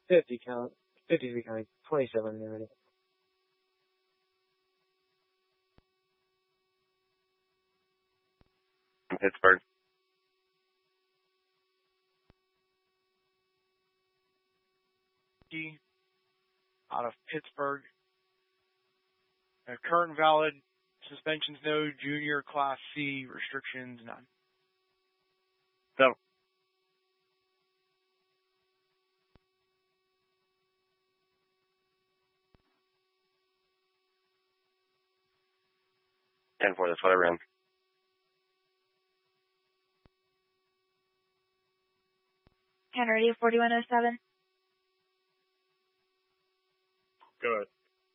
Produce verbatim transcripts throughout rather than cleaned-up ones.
fifty count, fifty-three county, twenty-seven already. Pittsburgh. Out of Pittsburgh. Uh, current valid suspensions no, junior class C restrictions none. So. ten four, that's what I ran. Henry, forty-one oh seven. Go ahead.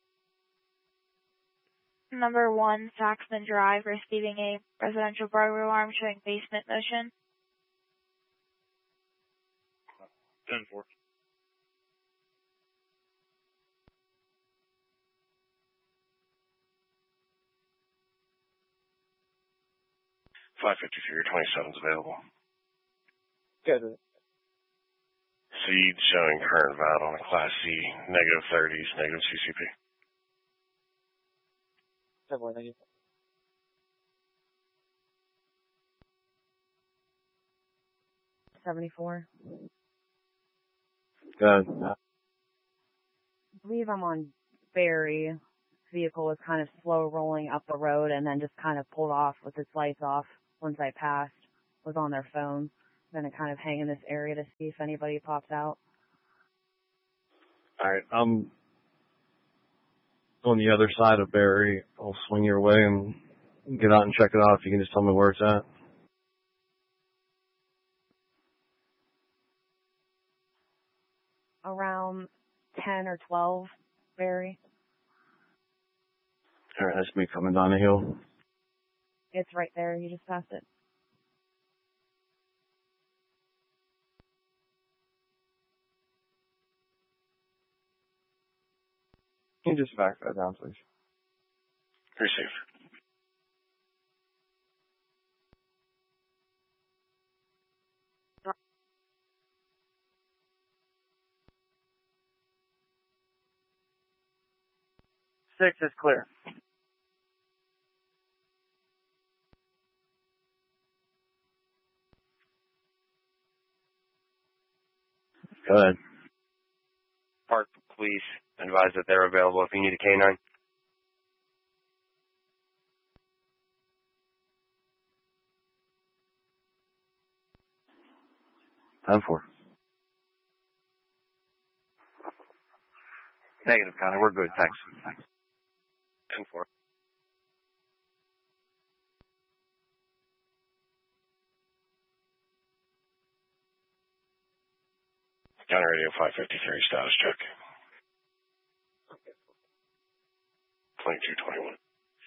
Number one, Saxman Drive, receiving a residential burglar alarm showing basement motion. ten four. five fifty-three, twenty-seven's available. Good. Seed showing current valid on a Class C, negative thirties, negative C C P. ten four, thank you. seventy-four. Good. I believe I'm on Berry. Vehicle was kind of slow rolling up the road and then just kind of pulled off with its lights off once I passed, was on their phone. Then I kind of hang in this area to see if anybody pops out. All right, I'm on the other side of Berry. I'll swing your way and get out and check it out. If you can just tell me where it's at. Around ten or twelve, Berry. All right, that's me coming down the hill. It's right there. You just passed it. Can you just back that down, please? Received. Six is clear. Go ahead. Park police advise that they're available if you need a canine. ten four. Negative, Connor. We're good. Thanks. Thanks. ten four. County Radio five fifty-three, status check. twenty-two twenty-one.